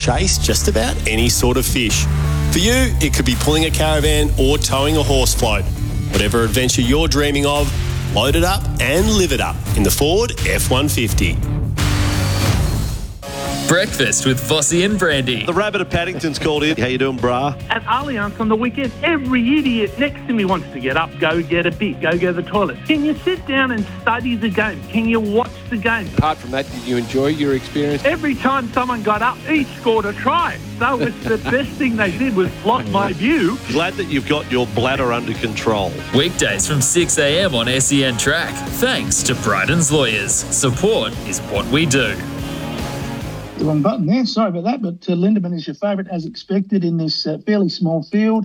chase just about any sort of fish. For you, it could be pulling a caravan or towing a horse float. Whatever adventure you're dreaming of, load it up and live it up in the Ford F-150. Breakfast with Vossi and Brandy. The Rabbit of Paddington's called in. How you doing, brah? At Allianz on the weekend, every idiot next to me wants to get up, go get a beer, go to the toilet. Can you sit down and study the game? Can you watch the game? Apart from that, did you enjoy your experience? Every time someone got up, each scored a try. So it's the best thing they did was block my view. Glad that you've got your bladder under control. Weekdays from 6 a.m. on SEN Track. Thanks to Bryden's Lawyers. Support is what we do. The wrong button there, sorry about that, but Lindemann is your favourite as expected in this fairly small field.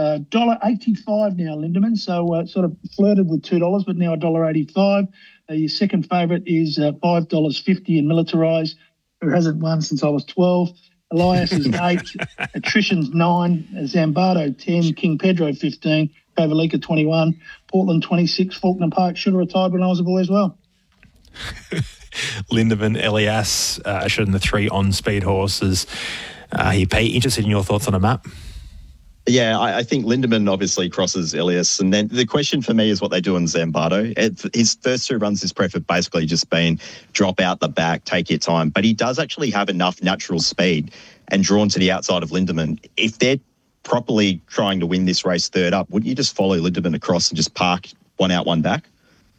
$1.85 now, Lindemann, so sort of flirted with $2, but now $1.85. Your second favourite is $5.50 in Militarise, who hasn't won since I was 12. Elias is 8, Attrition's 9, Zambardo 10, King Pedro 15, Kovalica 21, Portland 26, Faulkner Park should have retired when I was a boy as well. Lindemann, Elias, showing the 3 on-speed horses. Pete, interested in your thoughts on a map? Yeah, I think Lindemann obviously crosses Elias. And then the question for me is what they do in Zambardo. His first 2 runs this prep have basically just been drop out the back, take your time. But he does actually have enough natural speed and drawn to the outside of Lindemann. If they're properly trying to win this race third up, wouldn't you just follow Lindemann across and just park one out, one back?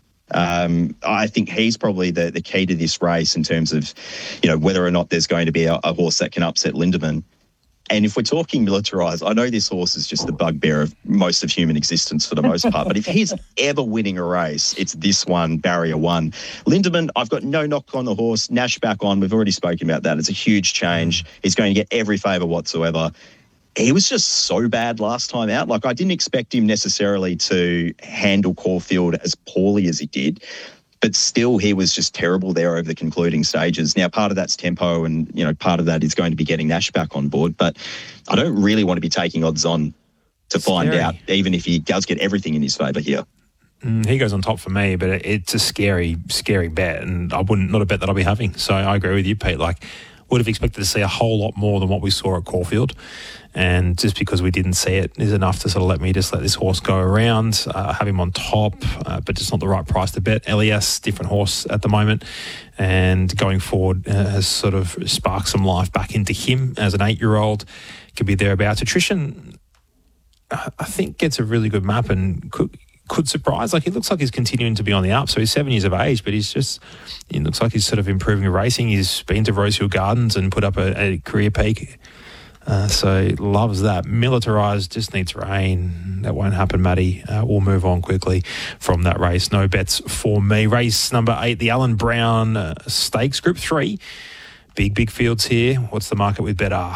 I think he's probably the key to this race in terms of, whether or not there's going to be a horse that can upset Lindemann. And if we're talking Militarise, I know this horse is just the bugbear of most of human existence for the most part, but if he's ever winning a race, it's this one, Barrier 1. Lindemann, I've got no knock on the horse. Nash back on. We've already spoken about that. It's a huge change. He's going to get every favour whatsoever. He was just so bad last time out. Like, I didn't expect him necessarily to handle Caulfield as poorly as he did, but still he was just terrible there over the concluding stages. Now, part of that's tempo and, part of that is going to be getting Nash back on board, but I don't really want to be taking odds on to find out, even if he does get everything in his favour here. He goes on top for me, but it's a scary, scary bet, and not a bet that I'll be having. So I agree with you, Pete. Would have expected to see a whole lot more than what we saw at Caulfield. And just because we didn't see it is enough to sort of let this horse go around, have him on top, but just not the right price to bet. Elias, different horse at the moment, and going forward has sort of sparked some life back into him as an 8-year-old. Could be thereabouts. Attrition, I think, gets a really good map and could surprise. He looks like he's continuing to be on the up. So he's 7 years of age, but he looks like he's sort of improving racing. He's been to Rosehill Gardens and put up a career peak. So he loves that. Militarise just needs rain. That won't happen, Matty. We'll move on quickly from that race. No bets for me. Race number 8, the Alan Brown Stakes, Group 3. Big fields here. What's the market with Bet-R?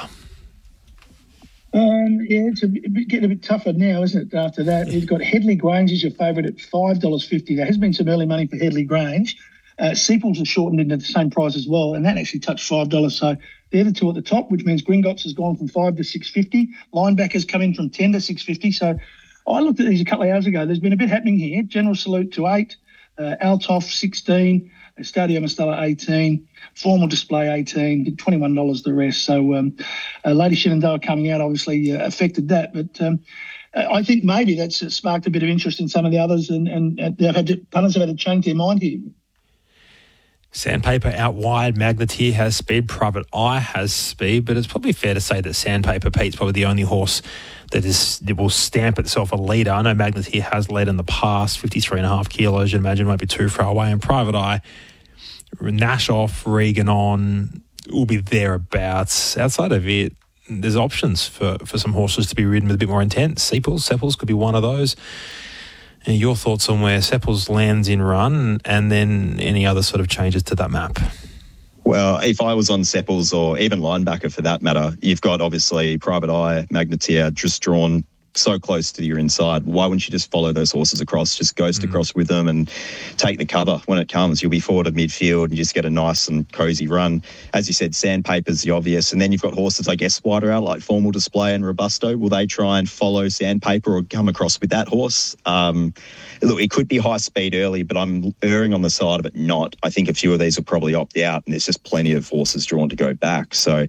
It's getting a bit tougher now, isn't it, after that? You've got Headley Grange as your favourite at $5.50. There has been some early money for Headley Grange. Sepals has shortened into the same price as well, and that actually touched $5. So they're the 2 at the top, which means Gringotts has gone from $5 to $6.50. Linebackers come in from $10 to $6.50. So I looked at these a couple of hours ago. There's been a bit happening here. General Salute to $8, Altoff 16, Stadio Mastella 18, Formal Display 18, $21 the rest. So Lady Shenandoah coming out obviously affected that, but I think maybe that's sparked a bit of interest in some of the others, and punters have had to change their mind here. Sandpaper out wide. Magneteer has speed. Private Eye has speed, but it's probably fair to say that Sandpaper, Pete's probably the only horse that will stamp itself a leader. I know Magneteer has led in the past, 53.5 kilos. You'd imagine might be too far away. And Private Eye, Nash off, Regan on, will be thereabouts. Outside of it, there's options for some horses to be ridden with a bit more intent. Sepals could be one of those. And your thoughts on where Seppels lands in run, and then any other sort of changes to that map? Well, if I was on Seppels, or even linebacker for that matter, you've got obviously Private Eye, Magneteer just drawn so close to your inside. Why wouldn't you just follow those horses across, just ghost across with them and take the cover when it comes? You'll be forward of midfield and just get a nice and cosy run. As you said, Sandpaper's the obvious. And then you've got horses, I guess, wider out like Formal Display and Robusto. Will they try and follow Sandpaper or come across with that horse? Look, it could be high speed early, but I'm erring on the side of it not. I think a few of these will probably opt out, and there's just plenty of horses drawn to go back. So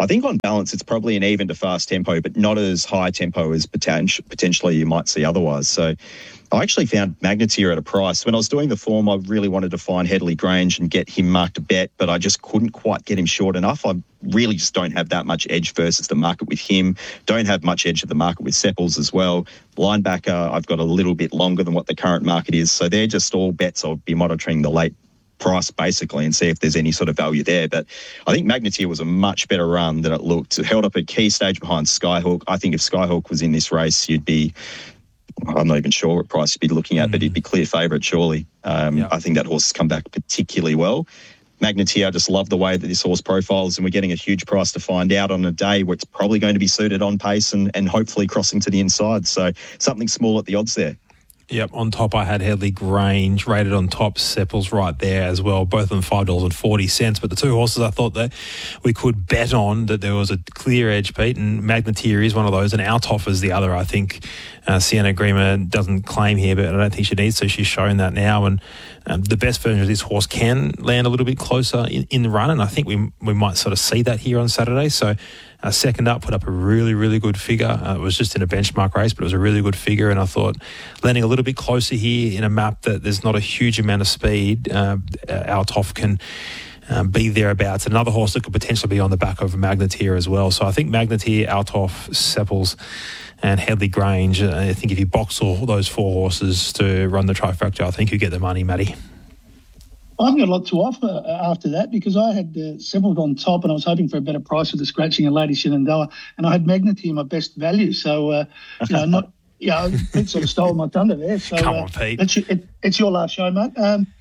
I think on balance, it's probably an even to fast tempo, but not as high tempo as potentially you might see otherwise. So I actually found Magneteer at a price. When I was doing the form, I really wanted to find Headley Grange and get him marked a bet, but I just couldn't quite get him short enough. I really just don't have that much edge versus the market with him. Don't have much edge of the market with Seppels as well. Linebacker, I've got a little bit longer than what the current market is. So they're just all bets I'll be monitoring the late price basically and see if there's any sort of value there. But I think Magneteer was a much better run than it looked. It held up a key stage behind Skyhook. I think if Skyhook was in this race, you'd be, I'm not even sure what price you'd be looking at, but he'd be clear favourite surely. I think that horse has come back particularly well. Magneteer, I just love the way that this horse profiles, and we're getting a huge price to find out on a day where it's probably going to be suited on pace and hopefully crossing to the inside. So something small at the odds there. Yep, on top I had Headley Grange, rated on top, Seppels right there as well, both of them $5.40. But the two horses I thought that we could bet on, that there was a clear edge, Pete, and Magneteer is one of those, and Altoff is the other. I think Sienna Grima doesn't claim here, but I don't think she needs to. She's shown that now, and the best version of this horse can land a little bit closer in the run, and I think we might sort of see that here on Saturday. So second up, put up a really, really good figure. It was just in a benchmark race, but it was a really good figure, and I thought landing a little bit closer here in a map that there's not a huge amount of speed, Altoff can be thereabouts. Another horse that could potentially be on the back of Magneteer as well. So I think Magneteer, Altoff, Seppels and Headley Grange, I think if you box all those four horses to run the trifecta, I think you get the money, Matty. I've got a lot to offer after that because I had Seppels on top and I was hoping for a better price with the scratching of Lady Shenandoah, and I had Magneteer my best value. So, Pete sort of stole my thunder there. So, come on, Pete. It's your last show, mate.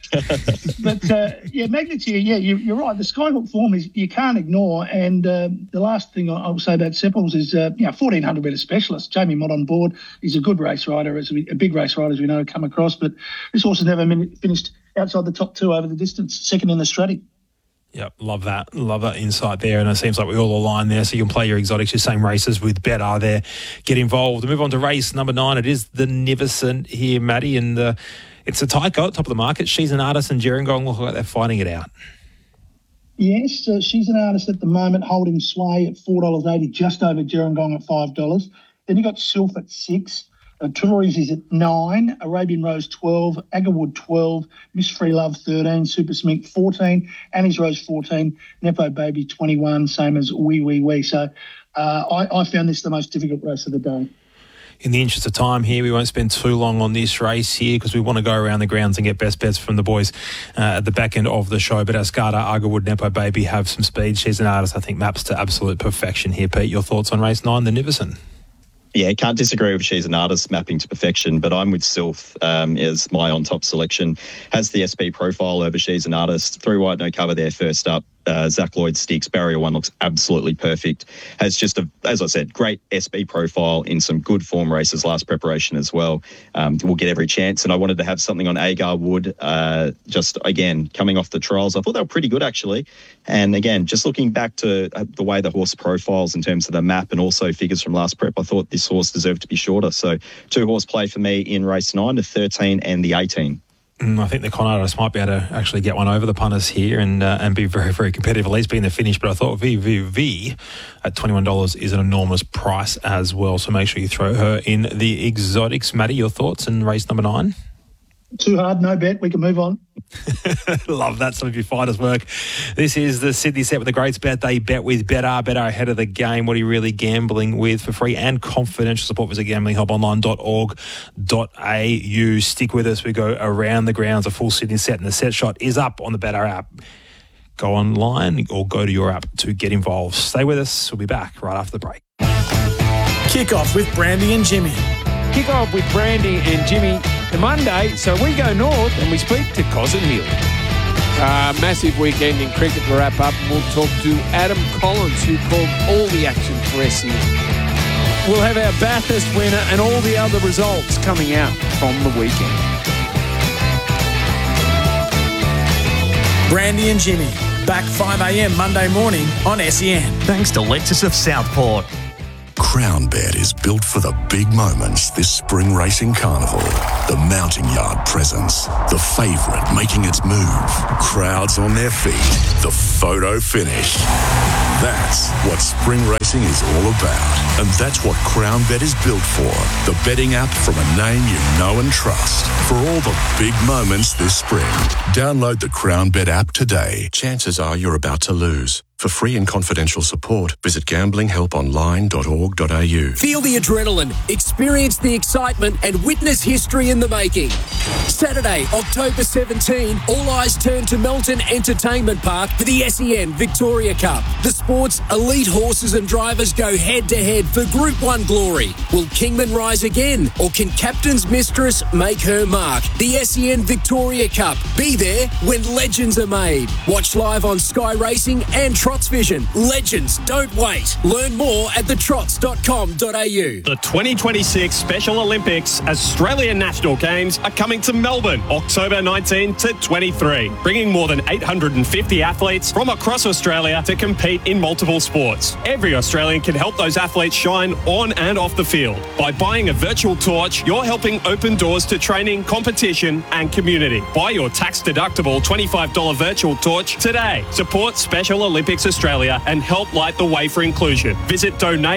Magneteer, you're right. The Skyhook form is you can't ignore. And the last thing I'll say about Seppels is, 1,400 metre specialist. Jamie Mott on board. He's a good race rider. It's a big race rider, as we know, come across. But this horse has never finished outside the top two over the distance, second in the Stratty. Yep, love that insight there, and it seems like we all align there, so you can play your exotics, your same races with Better there. Get involved. Move on to race number 9. It is the Niverson here, Matty, and it's a tight go at top of the market. She's an Artist and Gerringong look like they're fighting it out. Yes, She's an Artist at the moment, holding sway at $4.80, just over Gerringong at $5. Then you got Sylph at $6. Trillories is at 9, Arabian Rose 12, Agarwood 12, Miss Free Love 13, Super Smink 14, Annie's Rose 14, Nepo Baby 21, same as Wee Wee Wee. So I found this the most difficult race of the day. In the interest of time here, we won't spend too long on this race here because we want to go around the grounds and get best bets from the boys at the back end of the show. But Ascada, Agarwood, Nepo Baby have some speed. She's an Artist, I think, maps to absolute perfection here. Pete, your thoughts on race 9, the Niverson? Yeah, can't disagree with She's an Artist mapping to perfection, but I'm with Sylph as my on-top selection. Has the SP profile over She's an Artist. 3 wide, no cover there first up. Zach Lloyd sticks. Barrier 1 looks absolutely perfect. Has just, as I said, great SB profile in some good form races last preparation as well. We'll get every chance. And I wanted to have something on Agar Wood, just, again, coming off the trials. I thought they were pretty good, actually. And, again, just looking back to the way the horse profiles in terms of the map and also figures from last prep, I thought this horse deserved to be shorter. So 2 horse play for me in race 9, the 13 and the 18. I think the Con Artist might be able to actually get one over the punters here and be very, very competitive, at least be in the finish. But I thought VVV at $21 is an enormous price as well. So make sure you throw her in the exotics. Matty, your thoughts in race number 9? Too hard, no bet. We can move on. Love that. Some of your fighters' work. This is the Sydney set with the Greats Bet. They bet with Better ahead of the game. What are you really gambling with? For free and confidential support, visit gamblinghelponline.org.au. Stick with us. We go around the grounds. A full Sydney set, and the set shot is up on the Better app. Go online or go to your app to get involved. Stay with us. We'll be back right after the break. Kick off with Brandy and Jimmy. Kick off with Brandy and Jimmy the Monday, so we go north and we speak to Cossin Hill. Massive weekend in cricket to wrap up, and we'll talk to Adam Collins, who called all the action for SEN. We'll have our Bathurst winner and all the other results coming out from the weekend. Brandy and Jimmy, back 5 a.m. Monday morning on SEN. Thanks to Lexus of Southport. CrownBet is built for the big moments this spring racing carnival. The mounting yard presence, the favourite making its move, crowds on their feet, the photo finish. That's what spring racing is all about. And that's what Crown Bet is built for. The betting app from a name you know and trust. For all the big moments this spring. Download the Crown Bet app today. Chances are you're about to lose. For free and confidential support, visit gamblinghelponline.org.au. Feel the adrenaline, experience the excitement, and witness history in the making. Saturday, October 17, all eyes turn to Melton Entertainment Park for the SEN Victoria Cup. The sport's elite horses and drivers go head-to-head for Group 1 glory. Will Kingman rise again, or can Captain's Mistress make her mark? The SEN Victoria Cup. Be there when legends are made. Watch live on Sky Racing and Trots Vision. Legends don't wait. Learn more at thetrots.com.au. The 2026 Special Olympics Australian National Games are coming to Melbourne, October 19 to 23, bringing more than 850 athletes from across Australia to compete in multiple sports. Every Australian can help those athletes shine on and off the field. By buying a virtual torch, you're helping open doors to training, competition and community. Buy your tax-deductible $25 virtual torch today. Support Special Olympics Australia and help light the way for inclusion. Visit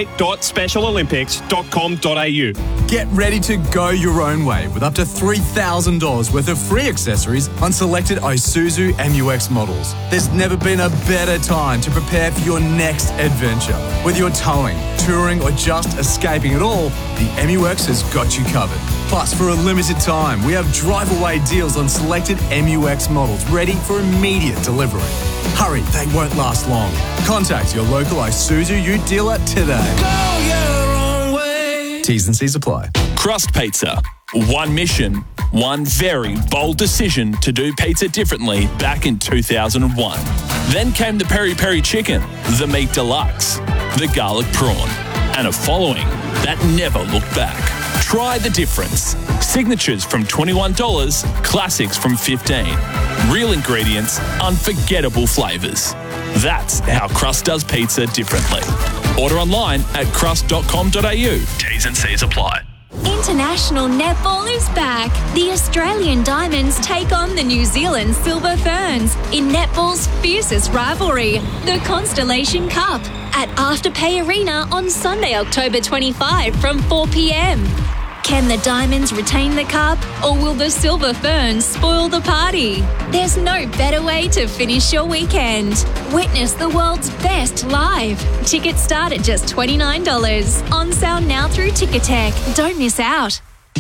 donate.specialolympics.com.au. Get ready to go your own way with up to $3,000 worth of free accessories on selected Isuzu MUX models. There's never been a better time to prepare for your next adventure. Whether you're towing, touring or just escaping it all, the MUX has got you covered. Plus, for a limited time, we have drive-away deals on selected MUX models ready for immediate delivery. Hurry, they won't last long. Contact your local Isuzu Ute dealer today. Go your own way. T's and C's apply. Crust Pizza. One mission, one very bold decision to do pizza differently back in 2001. Then came the Peri Peri Chicken, the Meat Deluxe, the Garlic Prawn, and a following that never looked back. Try the difference. Signatures from $21, classics from $15. Real ingredients, unforgettable flavours. That's how Crust does pizza differently. Order online at crust.com.au. T's and C's apply. International netball is back. The Australian Diamonds take on the New Zealand Silver Ferns in netball's fiercest rivalry, the Constellation Cup, at Afterpay Arena on Sunday, October 25 from 4 p.m. Can the Diamonds retain the cup, or will the Silver Ferns spoil the party? There's no better way to finish your weekend. Witness the world's best live. Tickets start at just $29. On sale now through Ticketek. Don't miss out.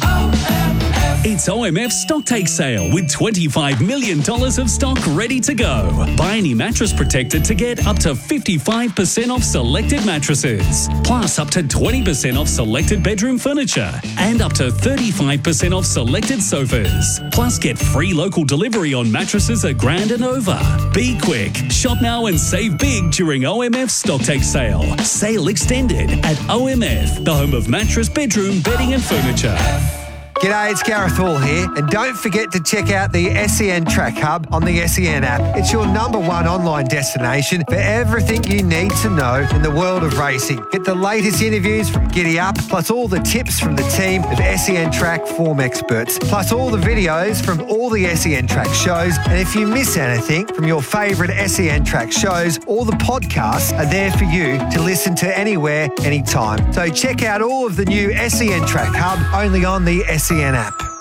It's OMF's Stock Take Sale with $25 million of stock ready to go. Buy any mattress protector to get up to 55% off selected mattresses, plus up to 20% off selected bedroom furniture and up to 35% off selected sofas. Plus get free local delivery on mattresses $1,000 and over. Be quick. Shop now and save big during OMF's Stock Take Sale. Sale extended at OMF, the home of mattress, bedroom, bedding and furniture. G'day, it's Gareth Hall here, and don't forget to check out the SEN Track Hub on the SEN app. It's your #1 online destination for everything you need to know in the world of racing. Get the latest interviews from Giddy Up, plus all the tips from the team of SEN Track form experts, plus all the videos from all the SEN Track shows. And if you miss anything from your favourite SEN Track shows, all the podcasts are there for you to listen to anywhere, anytime. So check out all of the new SEN Track Hub only on the SEN app.